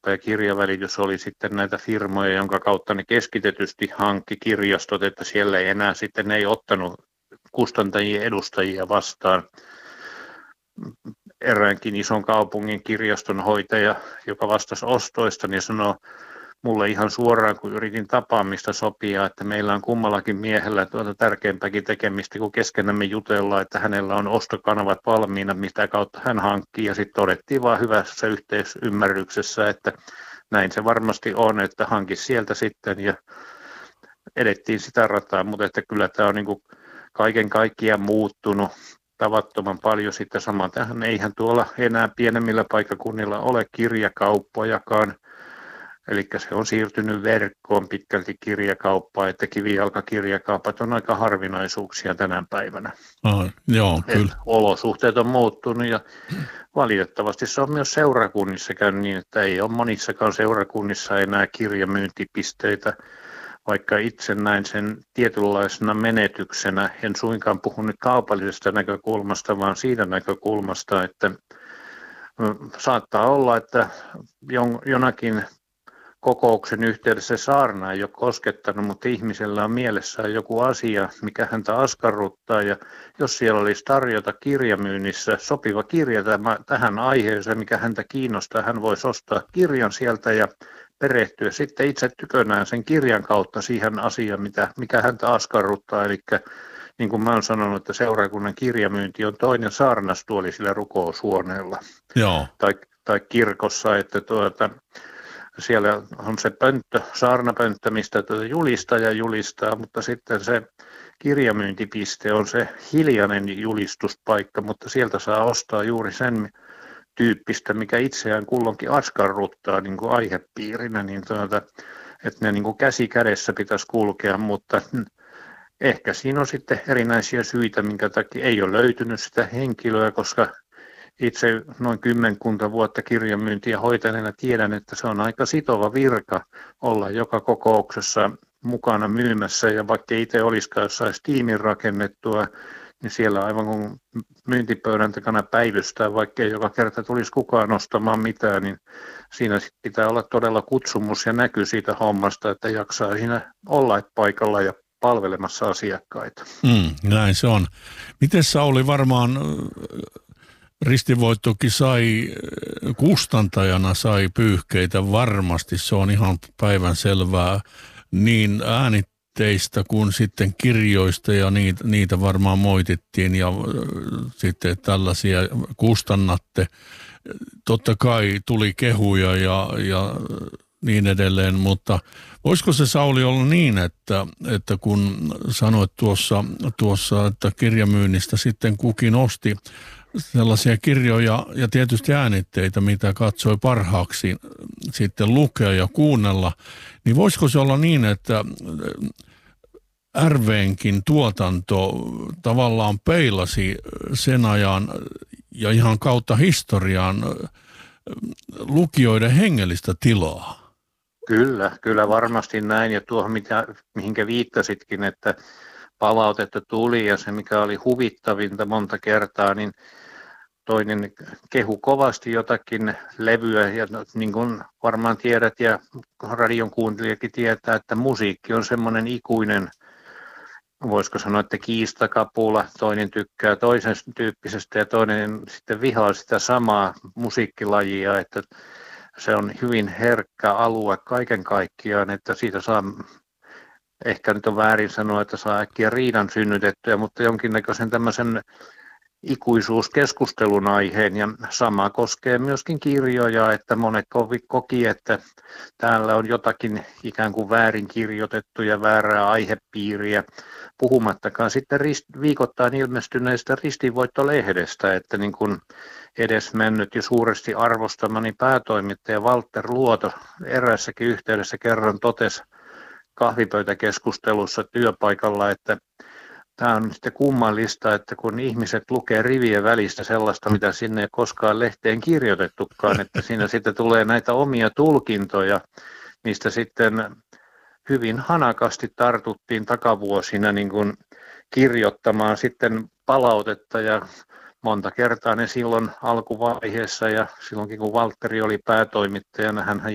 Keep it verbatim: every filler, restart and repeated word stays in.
kirjakauppa ja kirjavälitys oli sitten näitä firmoja, jonka kautta ne keskitetysti hankki kirjastot, että siellä ei enää sitten ne ei ottanut kustantajien edustajia vastaan. Eräänkin ison kaupungin kirjastonhoitaja, joka vastasi ostoista, niin sanoi mulle ihan suoraan, kun yritin tapaamista sopia, että meillä on kummallakin miehellä tuota tärkeämpääkin tekemistä, kun keskenämme jutellaan, että hänellä on ostokanavat valmiina, mitä kautta hän hankkii, ja sitten todettiin vaan hyvässä yhteisymmärryksessä, että näin se varmasti on, että hanki sieltä sitten, ja edettiin sitä rataa, mutta että kyllä tämä on niin kuin kaiken kaikkiaan muuttunut tavattoman paljon sitten samaan. Tähän eihän tuolla enää pienemmillä paikkakunnilla ole kirjakauppojakaan, eli se on siirtynyt verkkoon pitkälti kirjakauppaa, että kivijalkakirjakaupat on aika harvinaisuuksia tänä päivänä. Ah, joo, kyllä. Olosuhteet on muuttunut ja valitettavasti se on myös seurakunnissa käynyt niin, että ei ole monissakaan seurakunnissa enää kirjamyyntipisteitä, vaikka itse näin sen tietynlaisena menetyksenä. En suinkaan puhu nyt kaupallisesta näkökulmasta, vaan siitä näkökulmasta, että saattaa olla, että jonakin kokouksen yhteydessä saarna ei ole koskettanut, mutta ihmisellä on mielessään joku asia, mikä häntä askarruttaa, ja jos siellä olisi tarjota kirjamyynnissä sopiva kirja tähän aiheeseen, mikä häntä kiinnostaa, hän voisi ostaa kirjan sieltä ja perehtyä sitten itse tykönään sen kirjan kautta siihen asiaan, mitä, mikä häntä askarruttaa, eli niin kuin mä olen sanonut, että seurakunnan kirjamyynti on toinen saarnastuoli sillä rukoushuoneella. Joo. Tai, tai kirkossa, että tuota, siellä on se pönttö, saarnapönttö, mistä tuota julistaja julistaa, mutta sitten se kirjamyyntipiste on se hiljainen julistuspaikka, mutta sieltä saa ostaa juuri sen tyyppistä, mikä itseään kulloinkin askarruttaa niin kuin aihepiirinä, niin tuota, että ne niin kuin käsi kädessä pitäisi kulkea, mutta ehkä siinä on sitten erinäisiä syitä, minkä takia ei ole löytynyt sitä henkilöä, koska itse noin kymmenkunta vuotta kirjamyyntiä hoitaneena tiedän, että se on aika sitova virka olla joka kokouksessa mukana myymässä, ja vaikka itse olisikaan jossain tiimin rakennettua, niin siellä aivan kun myyntipöydän takana päivystää, vaikka ei joka kerta tulisi kukaan ostamaan mitään, niin siinä pitää olla todella kutsumus ja näky siitä hommasta, että jaksaa siinä olla paikalla ja palvelemassa asiakkaita. Mm, näin se on. Miten Sauli, varmaan Ristivoittokin sai, kustantajana sai pyyhkeitä varmasti, se on ihan päivänselvää, niin äänitteistä kuin sitten kirjoista, ja niitä, niitä varmaan moitittiin, ja sitten tällaisia kustannatte. Totta kai tuli kehuja ja, ja niin edelleen, mutta voisiko se, Sauli, olla niin, että, että kun sanoit tuossa, tuossa, että kirjamyynnistä sitten kukin osti sellaisia kirjoja ja tietysti äänitteitä, mitä katsoi parhaaksi sitten lukea ja kuunnella, niin voisiko se olla niin, että R V:nkin tuotanto tavallaan peilasi sen ajan ja ihan kautta historiaan lukijoiden hengellistä tilaa? Kyllä, kyllä varmasti näin, ja tuohon mitä, mihinkä viittasitkin, että palautetta tuli, ja se mikä oli huvittavinta monta kertaa, niin toinen kehu kovasti jotakin levyä, ja niin kuin varmaan tiedät ja radion kuuntelijakin tietää, että musiikki on semmoinen ikuinen, voisiko sanoa, että kiistakapula, toinen tykkää toisen tyyppisestä ja toinen sitten vihaa sitä samaa musiikkilajia, että se on hyvin herkkä alue kaiken kaikkiaan, että siitä saa, ehkä nyt on väärin sanoa, että saa äkkiä riidan synnytettyä, mutta jonkinnäköisen tämmöisen ikuisuuskeskustelun aiheen, ja sama koskee myöskin kirjoja, että monet koki, että täällä on jotakin ikään kuin väärin kirjoitettuja, väärää aihepiiriä, puhumattakaan sitten rist- viikoittain ilmestyneestä Ristinvoitto-lehdestä, että niin kuin edesmennyt ja suuresti arvostamani päätoimittaja Walter Luoto eräässäkin yhteydessä kerran totesi kahvipöytäkeskustelussa työpaikalla, että tämä on sitten kummallista, että kun ihmiset lukee rivien välistä sellaista, mitä sinne ei koskaan lehteen kirjoitettukaan, että siinä sitten tulee näitä omia tulkintoja, mistä sitten hyvin hanakasti tartuttiin takavuosina niin kuin kirjoittamaan sitten palautetta, ja monta kertaa ne silloin alkuvaiheessa ja silloinkin kun Valtteri oli päätoimittajana, hän